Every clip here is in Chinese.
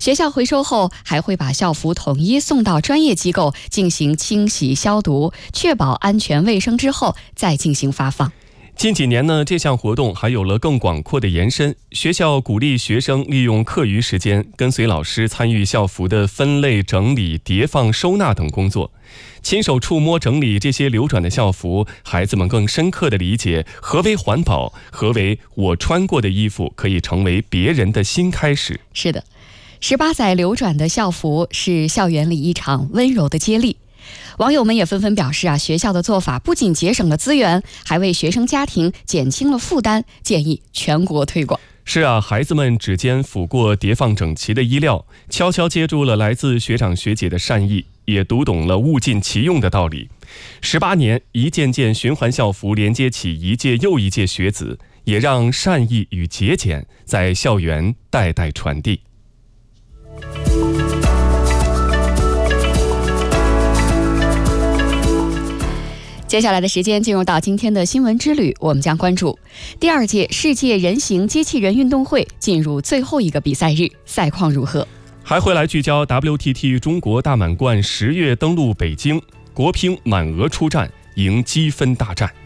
学校回收后还会把校服统一送到专业机构进行清洗消毒，确保安全卫生之后再进行发放。 近几年呢，这项活动还有了更广阔的延伸。学校鼓励学生利用课余时间跟随老师参与校服的分类、整理、叠放、收纳等工作，亲手触摸整理这些流转的校服，孩子们更深刻地理解何为环保，何为我穿过的衣服可以成为别人的新开始。 是的，18载流转的校服是校园里一场温柔的接力。网友们也纷纷表示学校的做法不仅节省了资源，还为学生家庭减轻了负担，建议全国推广。 是孩子们指尖抚过叠放整齐的衣料，悄悄接住了来自学长学姐的善意，也读懂了物尽其用的道理。18年，一件件循环校服连接起一届又一届学子，也让善意与节俭在校园代代传递。 接下来的时间进入到今天的新闻之旅，我们将关注第2届世界人形机器人运动会进入最后一个比赛日，赛况如何？ 还会来聚焦 WTT 中国大满贯10月登陆北京，国乒满额出战，赢积分大战。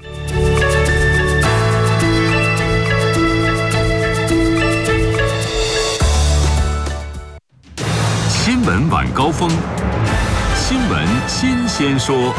新闻晚高峰，新闻新鲜说。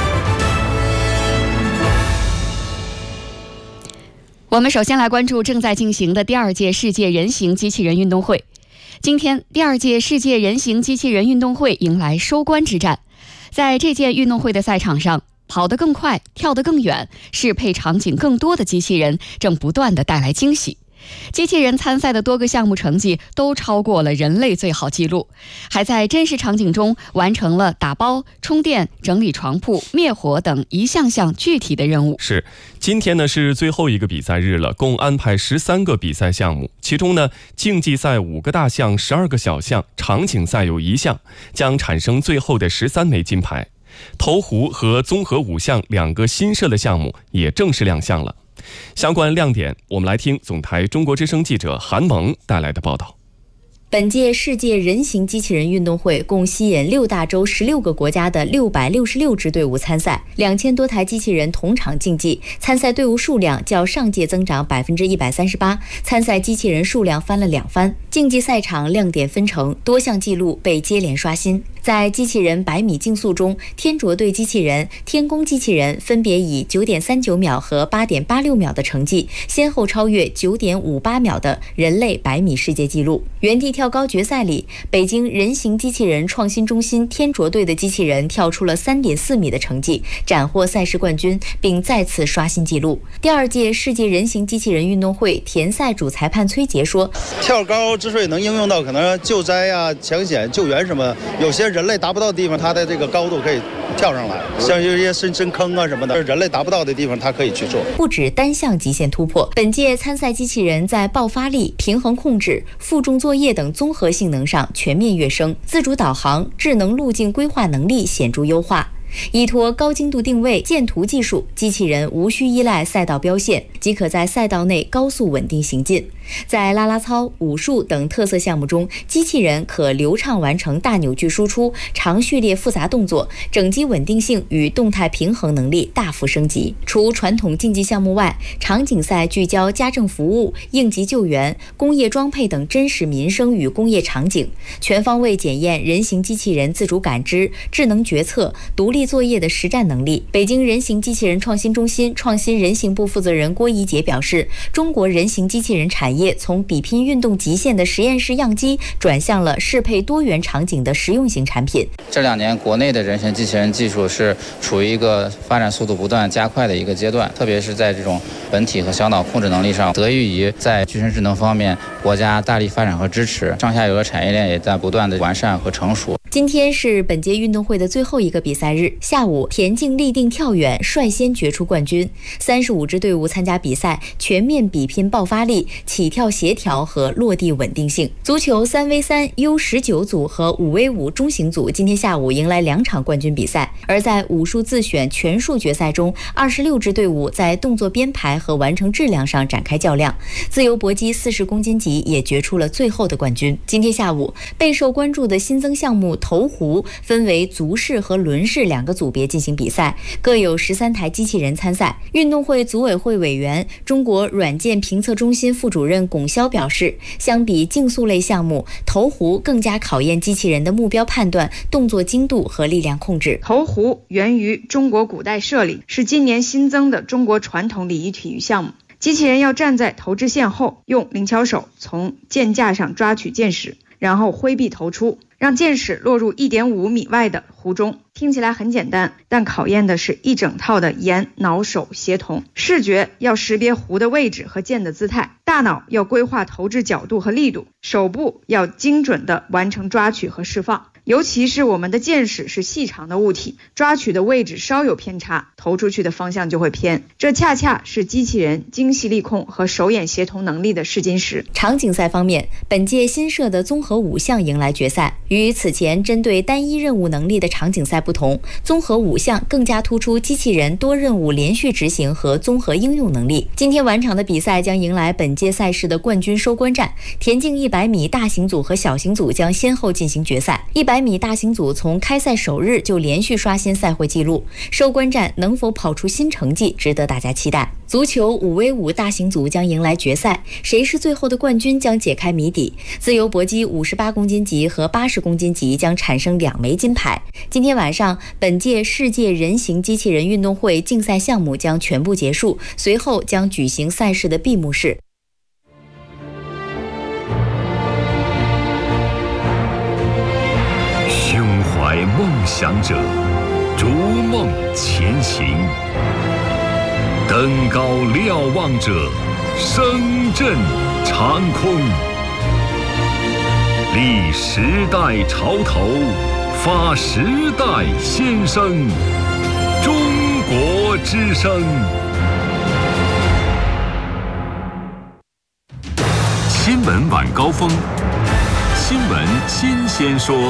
我们首先来关注正在进行的第2届世界人形机器人运动会。今天，第2届世界人形机器人运动会迎来收官之战。在这届运动会的赛场上，跑得更快、跳得更远、适配场景更多的机器人正不断地带来惊喜。机器人参赛的多个项目成绩都超过了人类最好纪录，还在真实场景中完成了打包、充电、整理床铺、灭火等一项项具体的任务。 是，今天呢是最后一个比赛日了，共安排13个比赛项目，其中呢竞技赛5个大项、12个小项，场景赛有1项，将产生最后的13枚金牌。投壶和综合5项2个新设的项目也正式亮相了。相关亮点，我们来听总台中国之声记者韩萌带来的报道。 本届世界人形机器人运动会共吸引6大洲16个国家的666支队伍参赛，2000多台机器人同场竞技，参赛队伍数量较上届增长138%，参赛机器人数量翻了2番。竞技赛场亮点纷呈，多项纪录被接连刷新。在机器人100米竞速中，天卓队机器人、天宫机器人分别以9.39秒和8.86秒的成绩，先后超越9.58秒的人类100米世界纪录。原地跳高决赛里，北京人形机器人创新中心天卓队的机器人跳出了3.4米的成绩，斩获赛事冠军，并再次刷新纪录。第2届世界人形机器人运动会田赛主裁判崔杰说：“ 跳高之所以能应用到可能救灾啊、抢险、救援什么，有些人类达不到的地方，它的这个高度可以跳上来，像有一些深坑啊什么的，人类达不到的地方，它可以去做。 不止单项极限突破，本届参赛机器人在爆发力、平衡控制、负重作业等综合性能上全面跃升，自主导航、智能路径规划能力显著优化。依托高精度定位、建图技术，机器人无需依赖赛道标线，即可在赛道内高速稳定行进。在啦啦操、武术等特色项目中，机器人可流畅完成大扭矩输出、长序列复杂动作，整机稳定性与动态平衡能力大幅升级。除传统竞技项目外，场景赛聚焦家政服务、应急救援、工业装配等真实民生与工业场景，全方位检验人形机器人自主感知、智能决策、独立作业的实战能力。北京人形机器人创新中心创新人形部负责人郭怡杰表示，中国人形机器人产业从比拼运动极限的实验室样机，转向了适配多元场景的实用型产品。 这2年国内的人形机器人技术是处于一个发展速度不断加快的一个阶段，特别是在这种本体和小脑控制能力上，得益于在具身智能方面国家大力发展和支持，上下游的产业链也在不断的完善和成熟。 今天是本届运动会的最后一个比赛日，下午田径立定跳远率先决出冠军，35支队伍参加比赛，全面比拼爆发力、起跳协调和落地稳定性。足球3v3 U19组和5v5中型组今天下午迎来2场冠军比赛，而在武术自选全数决赛中，26支队伍在动作编排和完成质量上展开较量。自由搏击40公斤级也决出了最后的冠军。今天下午备受关注的新增项目投壶分为足式和轮式2个组别进行比赛，各有13台机器人参赛。运动会组委会委员、中国软件评测中心副主任龚潇表示，相比竞速类项目，投壶更加考验机器人的目标判断、动作精度和力量控制。 投壶源于中国古代射礼，是今年新增的中国传统礼仪体育项目。机器人要站在投掷线后，用灵巧手从箭架上抓取箭矢，然后挥臂投出，让箭矢落入1.5米外的壶中。听起来很简单，但考验的是一整套的眼脑手协同。视觉要识别壶的位置和箭的姿态，大脑要规划投掷角度和力度，手部要精准地完成抓取和释放。尤其是我们的箭矢是细长的物体，抓取的位置稍有偏差，投出去的方向就会偏。这恰恰是机器人精细力控和手眼协同能力的试金石。 场景赛方面，本届新设的综合5项迎来决赛。与此前针对单一任务能力的场景赛不同，综合5项更加突出机器人多任务连续执行和综合应用能力。今天晚场的比赛将迎来本届赛事的冠军收官战，田径100米大型组和小型组将先后进行决赛。100米大型组从开赛首日就连续刷新赛会纪录，收官战能否跑出新成绩，值得大家期待。足球5v5大型组将迎来决赛，谁是最后的冠军将解开谜底。自由搏击58公斤级和80公斤级将产生2枚金牌。今天晚上，本届世界人形机器人运动会竞赛项目将全部结束，随后将举行赛事的闭幕式。 胸怀梦想者，逐梦前行；登高瞭望者，声震长空。立时代潮头，发时代先声。中国之声。新闻晚高峰，新闻新鲜说。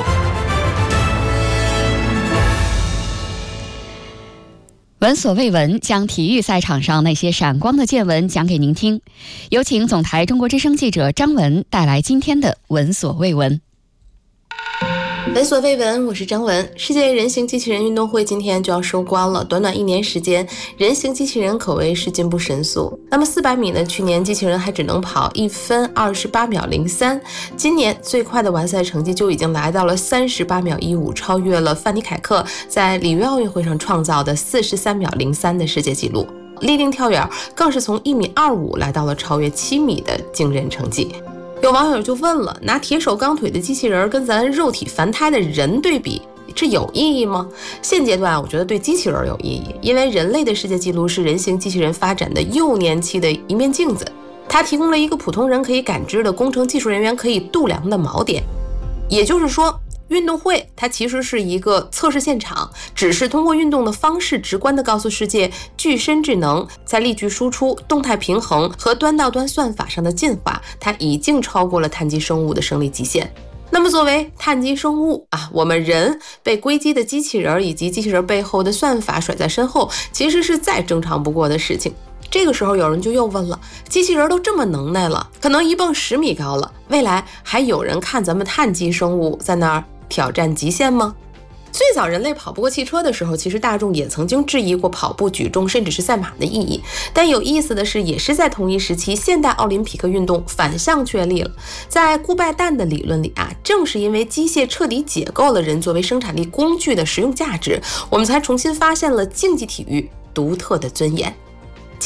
闻所未闻，将体育赛场上那些闪光的见闻讲给您听。有请总台中国之声记者张文带来今天的闻所未闻。 闻所未闻，我是张文。世界人形机器人运动会今天就要收官了，短短1年时间，人形机器人可谓是进步神速。那么400米呢？去年机器人还只能跑1分28秒03，今年最快的完赛成绩就已经来到了38秒15，超越了范尼凯克在里约奥运会上创造的43秒03的世界纪录。立定跳远更是从1.25米来到了超越7米的惊人成绩。有网友就问了，拿铁手钢腿的机器人跟咱肉体凡胎的人对比，这有意义吗？现阶段我觉得对机器人有意义，因为人类的世界纪录是人形机器人发展的幼年期的一面镜子，它提供了一个普通人可以感知的工程技术人员可以度量的锚点。也就是说，运动会它其实是一个测试现场，只是通过运动的方式直观地告诉世界，具身智能在力矩输出、动态平衡和端到端算法上的进化，它已经超过了碳基生物的生理极限。那么作为碳基生物我们人被硅基的机器人以及机器人背后的算法甩在身后，其实是再正常不过的事情。这个时候有人就又问了，机器人都这么能耐了，可能一蹦10米高了，未来还有人看咱们碳基生物在那儿挑战极限吗？最早人类跑不过汽车的时候，其实大众也曾经质疑过跑步、举重甚至是赛马的意义。但有意思的是，也是在同一时期，现代奥林匹克运动反向确立了。在顾拜旦的理论里正是因为机械彻底解构了人作为生产力工具的实用价值，我们才重新发现了竞技体育独特的尊严。机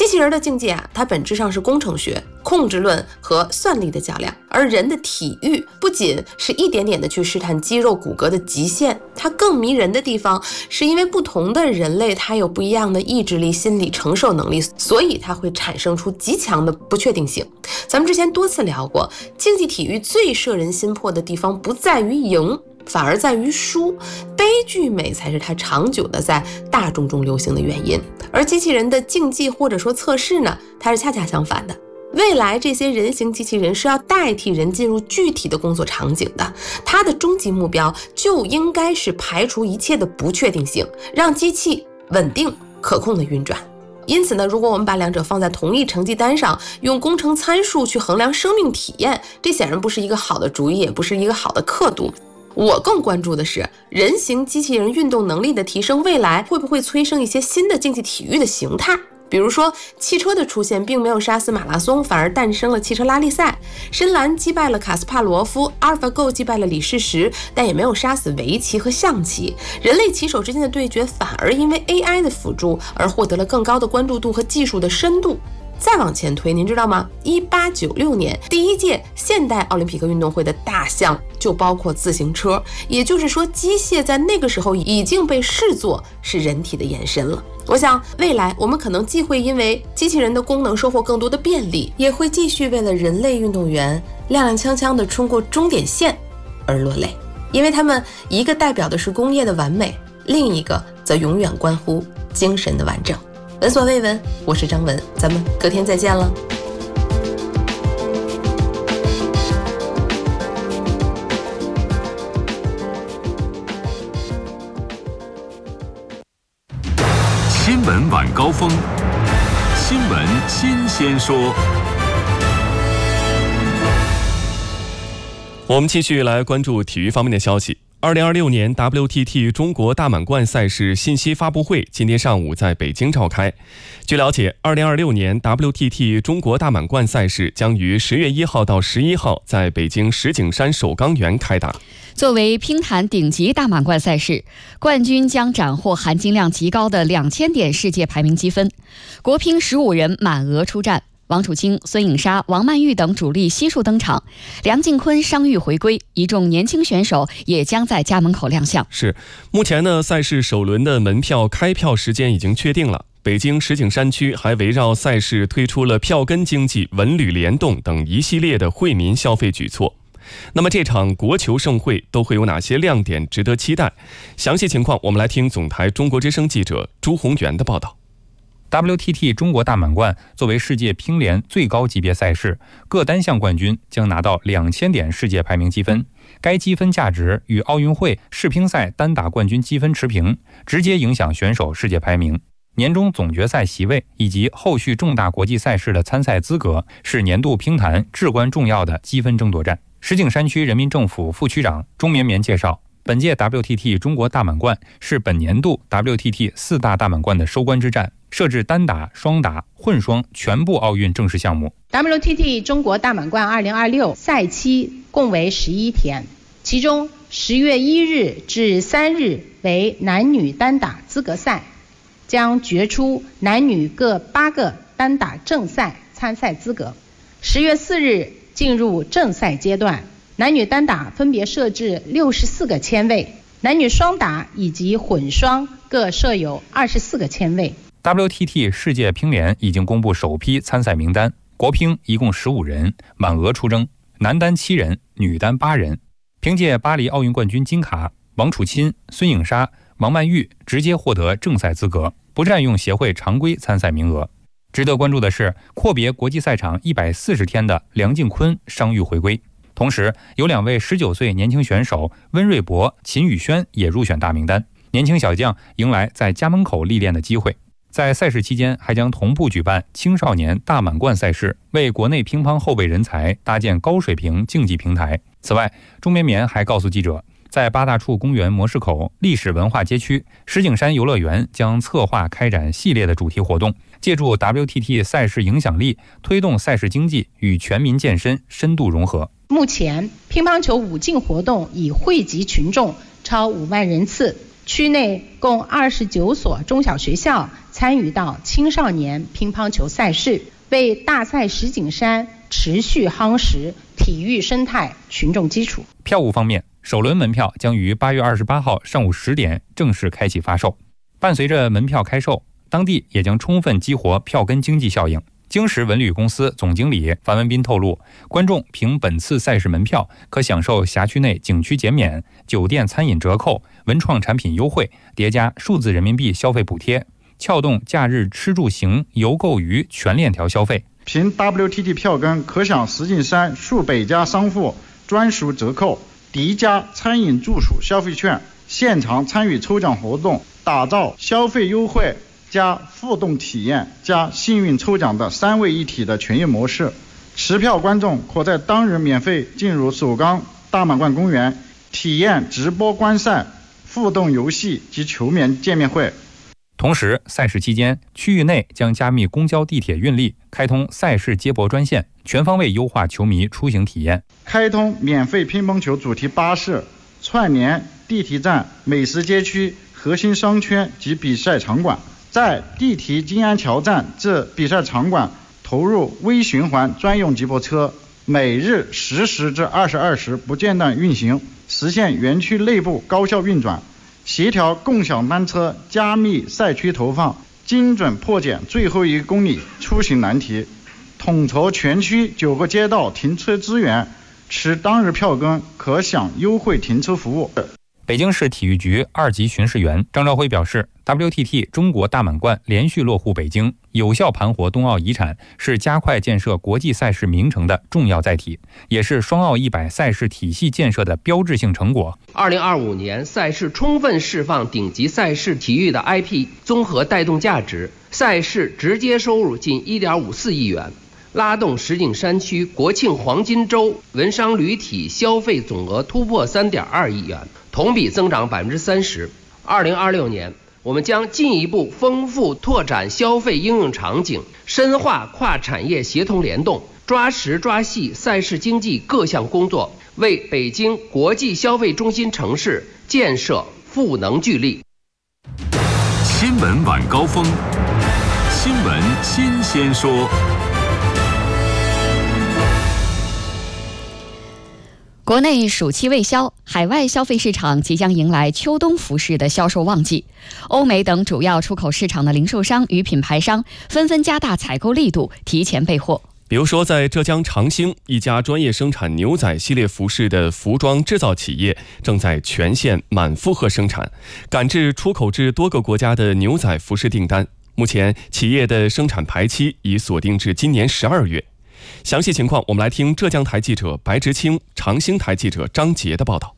机器人的竞技它本质上是工程学、控制论和算力的较量，而人的体育不仅是一点点的去试探肌肉骨骼的极限，它更迷人的地方是因为不同的人类它有不一样的意志力、心理承受能力，所以它会产生出极强的不确定性。咱们之前多次聊过，竞技体育最摄人心魄的地方不在于赢，反而在于输，悲剧美才是它长久的在大众中流行的原因。而机器人的竞技或者说测试呢，它是恰恰相反的。未来这些人形机器人是要代替人进入具体的工作场景的，它的终极目标就应该是排除一切的不确定性，让机器稳定可控的运转。因此呢，如果我们把两者放在同一成绩单上，用工程参数去衡量生命体验，这显然不是一个好的主意，也不是一个好的刻度。我更关注的是人形机器人运动能力的提升，未来会不会催生一些新的竞技体育的形态。比如说汽车的出现并没有杀死马拉松，反而诞生了汽车拉力赛。深蓝击败了卡斯帕罗夫，阿尔法狗击败了李世石，但也没有杀死围棋和象棋。人类棋手之间的对决反而因为 AI 的辅助而获得了更高的关注度和技术的深度。再往前推，您知道吗？1896年第一届现代奥林匹克运动会的大项就包括自行车，也就是说机械在那个时候已经被视作是人体的延伸了。我想未来我们可能既会因为机器人的功能收获更多的便利，也会继续为了人类运动员踉踉跄跄地冲过终点线而落泪，因为他们一个代表的是工业的完美，另一个则永远关乎精神的完整。闻所未闻，我是张文，咱们隔天再见了。 新闻晚高峰，新闻新鲜说。 我们继续来关注体育方面的消息。2026年 WTT 中国大满贯赛事信息发布会今天上午在北京召开。据了解，2026年 WTT 中国大满贯赛事将于10月1号到11号在北京石景山首钢园开打。 作为乒坛顶级大满贯赛事，冠军将斩获含金量极高的2000点世界排名积分。国乒15人满额出战。王楚钦、孙颖莎、王曼玉等主力悉数登场，梁靖昆伤愈回归，一众年轻选手也将在家门口亮相。 目前呢，赛事首轮的门票开票时间已经确定了。北京石景山区还围绕赛事推出了票根经济、文旅联动等一系列的惠民消费举措。那么这场国球盛会都会有哪些亮点值得期待？详细情况我们来听总台中国之声记者朱宏元的报道。 WTT 中国大满贯作为世界乒联最高级别赛事，各单项冠军将拿到2000点世界排名积分，该积分价值与奥运会世乒赛单打冠军积分持平，直接影响选手世界排名。年终总决赛席位以及后续重大国际赛事的参赛资格是年度乒坛至关重要的积分争夺战。石景山区人民政府副区长钟绵绵介绍，本届 WTT 中国大满贯是本年度 WTT 4大大满贯的收官之战，设置单打、双打、混双全部奥运正式项目。 WTT 中国大满贯2026赛期共为11天，其中10月1日至3日为男女单打资格赛，将决出男女各8个单打正赛参赛资格。10月4日进入正赛阶段，男女单打分别设置64个签位，男女双打以及混双各设有24个签位。 WTT 世界乒联已经公布首批参赛名单，国乒一共15人，满额出征，男单7人，女单8人。凭借巴黎奥运冠军金卡，王楚钦、孙颖莎、王曼玉直接获得正赛资格，不占用协会常规参赛名额。值得关注的是，阔别国际赛场140天的梁靖昆伤愈回归，同时有2位19岁年轻选手温瑞博、秦宇轩也入选大名单。年轻小将迎来在家门口历练的机会。在赛事期间还将同步举办青少年大满贯赛事，为国内乒乓后备人才搭建高水平竞技平台。此外，钟绵绵还告诉记者，在八大处公园模式口历史文化街区，石景山游乐园将策划开展系列的主题活动，借助 WTT 赛事影响力，推动赛事经济与全民健身深度融合。 目前乒乓球5进活动已惠及群众超5万人次，区内共29所中小学校参与到青少年乒乓球赛事，为大赛石景山持续夯实体育生态群众基础。 票务方面，首轮门票将于8月28号上午10点正式开启发售。伴随着门票开售，当地也将充分激活票根经济效应。京石文旅公司总经理樊文斌透露，观众凭本次赛事门票可享受辖区内景区减免、酒店餐饮折扣、文创产品优惠，叠加数字人民币消费补贴，撬动假日吃住行游购娱全链条消费。 凭 WTT 票根可享石景山数百家商户专属折扣，叠加餐饮住宿消费券，现场参与抽奖活动，打造消费优惠加互动体验加幸运抽奖的3位一体的全业模式。持票观众可在当日免费进入首钢大满贯公园，体验直播观赛、互动游戏及球迷见面会。 同时，赛事期间，区域内将加密公交、地铁运力，开通赛事接驳专线，全方位优化球迷出行体验。 开通免费乒乓球主题巴士，串联地铁站、美食街区、核心商圈及比赛场馆，在地铁金安桥站至比赛场馆投入微循环专用接驳车，每日10时至22时不间断运行，实现园区内部高效运转，协调共享单车加密赛区投放，精准破解最后1公里出行难题，统筹全区9个街道停车资源，持当日票根可享优惠停车服务。 北京市体育局2级巡视员张兆辉表示， WTT 中国大满贯连续落户北京，有效盘活冬奥遗产，是加快建设国际赛事名城的重要载体，也是双奥100赛事体系建设的标志性成果。 2025年赛事充分释放顶级赛事体育的 IP 综合带动价值，赛事直接收入近1.54亿元，拉动石景山区国庆黄金周文商旅体消费总额突破3.2亿元，同比增长30%。2026年，我们将进一步丰富拓展消费应用场景，深化跨产业协同联动，抓实抓细赛事经济各项工作，为北京国际消费中心城市建设赋能聚力。 新闻晚高峰，新闻新鲜说。 国内暑期未消，海外消费市场即将迎来秋冬服饰的销售旺季。欧美等主要出口市场的零售商与品牌商纷纷加大采购力度，提前备货。 比如说，在浙江长兴，一家专业生产牛仔系列服饰的服装制造企业正在全线满负荷生产，赶制出口至多个国家的牛仔服饰订单。目前，企业的生产排期已锁定至今年12月。详细情况，我们来听浙江台记者白直清、长兴台记者张杰的报道。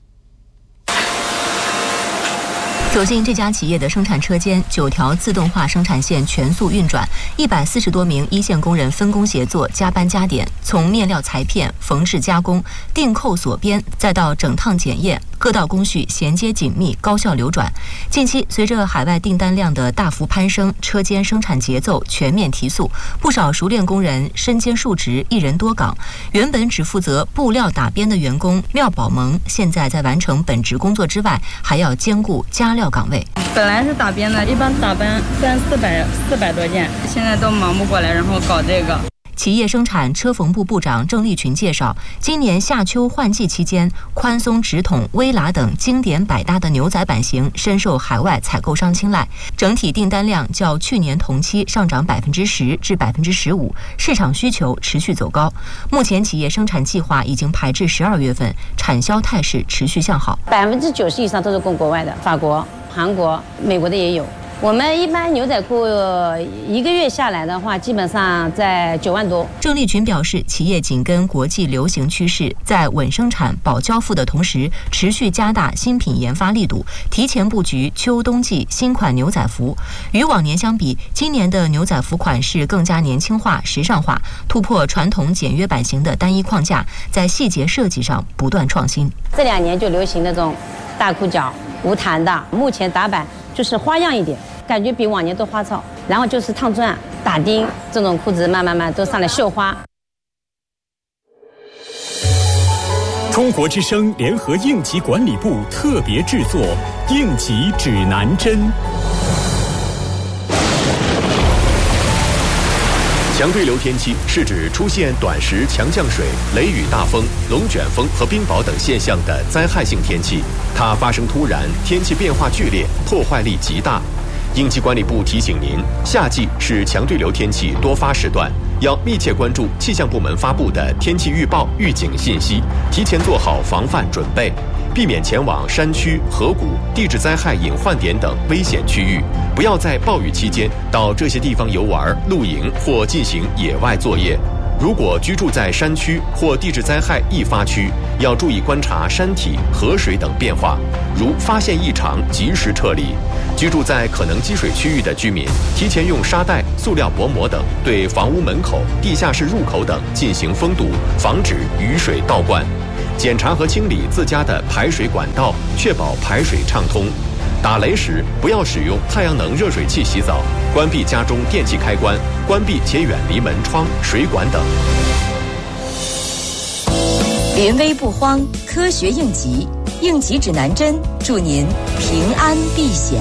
走进这家企业的生产车间，9条自动化生产线全速运转，140多名一线工人分工协作，加班加点，从面料裁片、缝制加工、订扣锁边，再到整烫检验，各道工序衔接紧密，高效流转。近期，随着海外订单量的大幅攀升，车间生产节奏全面提速，不少熟练工人身兼数职，一人多岗。原本只负责布料打边的员工廖宝萌，现在在完成本职工作之外，还要兼顾加料岗位。 本来是打边的，一般打班400多件，现在都忙不过来，然后搞这个。 企业生产车缝部部长郑立群介绍，今年夏秋换季期间，宽松直筒、微喇等经典百搭的牛仔版型深受海外采购商青睐，整体订单量较去年同期上涨10%至15%，市场需求持续走高。目前企业生产计划已经排至12月份，产销态势持续向好 ，90%以上都是供国外的，法国、韩国、美国的也有。我们一般牛仔裤1个月下来的话，基本上在9万多。 郑立群表示，企业紧跟国际流行趋势，在稳生产、保交付的同时，持续加大新品研发力度，提前布局秋冬季新款牛仔服。与往年相比，今年的牛仔服款式更加年轻化、时尚化，突破传统简约版型的单一框架，在细节设计上不断创新。 这2年就流行那种大裤脚、无弹的，目前打版就是花样一点。感觉比往年都花哨，然后就是烫钻、打钉这种裤子，慢慢都上来绣花。 中国之声联合应急管理部特别制作《应急指南针》。 强对流天气是指出现短时强降水、雷雨大风、龙卷风和冰雹等现象的灾害性天气，它发生突然，天气变化剧烈，破坏力极大。应急管理部提醒您，夏季是强对流天气多发时段，要密切关注气象部门发布的天气预报、预警信息，提前做好防范准备，避免前往山区、河谷、地质灾害隐患点等危险区域，不要在暴雨期间到这些地方游玩、露营或进行野外作业。如果居住在山区或地质灾害易发区，要注意观察山体、河水等变化，如发现异常及时撤离。居住在可能积水区域的居民，提前用沙袋、塑料薄膜等对房屋门口、地下室入口等进行封堵，防止雨水倒灌。检查和清理自家的排水管道，确保排水畅通。打雷时不要使用太阳能热水器洗澡，关闭家中电器开关，关闭且远离门窗、水管等。 临危不慌，科学应急，应急指南针，祝您平安避险。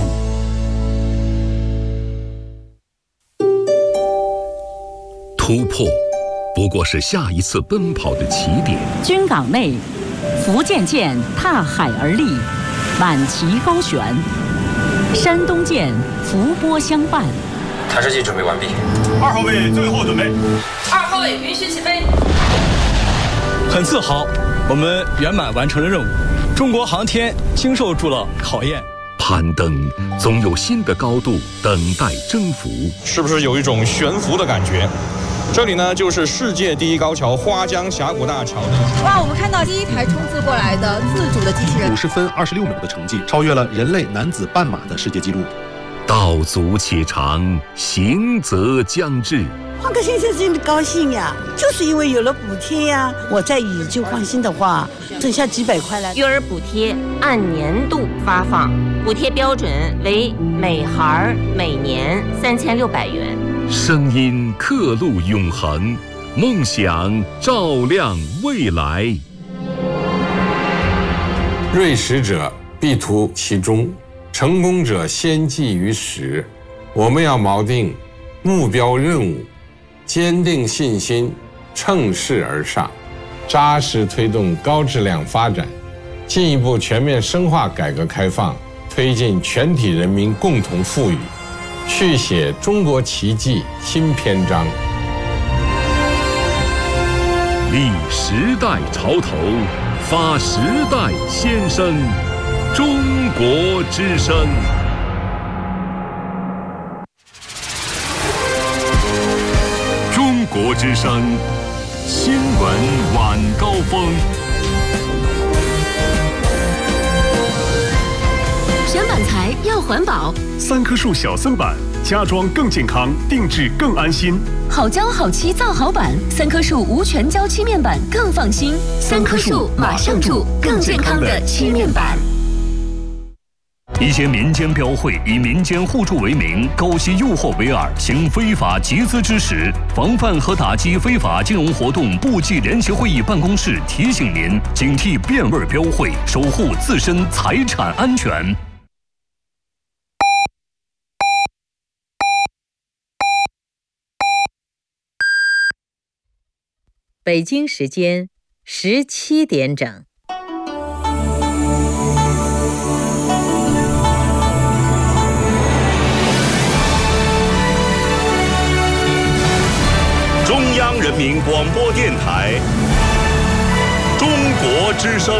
突破不过是下一次奔跑的起点。 军港内，福建舰踏海而立，满旗高悬；山东舰伏波相伴。 探视器准备完毕。 2号位最后准备。 2号位允许起飞。 很自豪，我们圆满完成了任务。中国航天经受住了考验。 攀登总有新的高度等待征服， 是不是有一种悬浮的感觉？这里呢，就是世界第一高桥花江峡谷大桥的。 哇，我们看到第一台冲刺过来的自主的机器人， 50分26秒的成绩，超越了人类男子半马的世界纪录。 道阻且长，行则将至。 换个先生真的高兴呀，就是因为有了补贴呀。我再以旧换新的话，剩下几百块了。 育儿补贴按年度发放，补贴标准为每孩每年3600元。 声音刻录永恒，梦想照亮未来。 锐识者必图其中，成功者先记于始。我们要锚定目标任务，坚定信心，乘势而上，扎实推动高质量发展，进一步全面深化改革开放，推进全体人民共同富裕，续写中国奇迹新篇章。 立时代潮头，发时代先声，中国之声。中国之声新闻晚高峰。 选板材要环保 ，3棵树小森板，家装更健康，定制更安心。 好胶好漆造好板，3棵树无全胶漆面板更放心。3棵树马上住更健康的漆面板。 一些民间标会以民间互助为名，勾结诱惑为饵，行非法集资之实。防范和打击非法金融活动部际联席会议办公室提醒您：警惕变味标会，守护自身财产安全。 北京时间17点整。 中央人民广播电台，中国之声。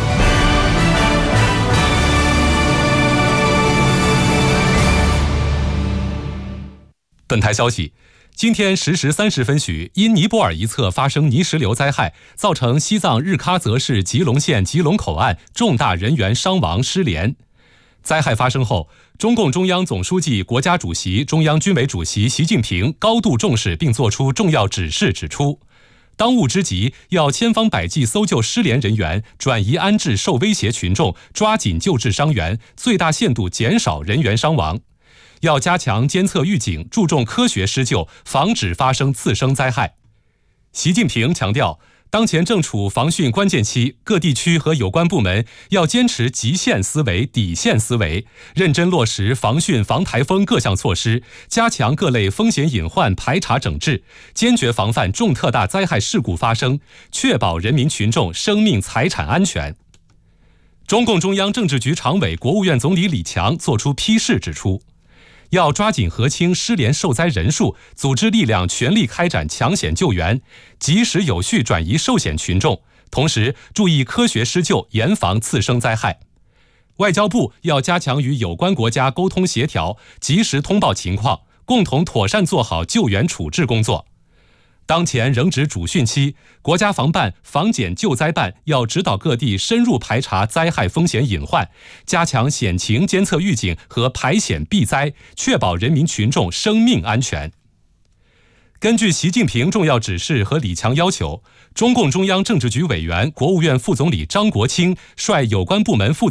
本台消息。今天10时30分许，因尼泊尔一侧发生泥石流灾害，造成西藏日喀则市吉隆县吉隆口岸重大人员伤亡失联。灾害发生后，中共中央总书记、国家主席、中央军委主席习近平高度重视并作出重要指示，指出，当务之急要千方百计搜救失联人员，转移安置受威胁群众，抓紧救治伤员，最大限度减少人员伤亡。要加强监测预警，注重科学施救，防止发生次生灾害。习近平强调， 当前正处防汛关键期，各地区和有关部门要坚持极限思维、底线思维，认真落实防汛防台风各项措施，加强各类风险隐患排查整治，坚决防范重特大灾害事故发生，确保人民群众生命财产安全。中共中央政治局常委、国务院总理李强作出批示指出，要抓紧核清失联受灾人数，组织力量全力开展抢险救援，及时有序转移受险群众，同时注意科学施救，严防次生灾害。外交部要加强与有关国家沟通协调，及时通报情况，共同妥善做好救援处置工作。当前仍值主汛期，国家防办、防检救灾办要指导各地深入排查灾害风险隐患，加强险情监测预警和排险避灾，确保人民群众生命安全。根据习近平重要指示和李强要求，中共中央政治局委员、国务院副总理张国清率有关部门负责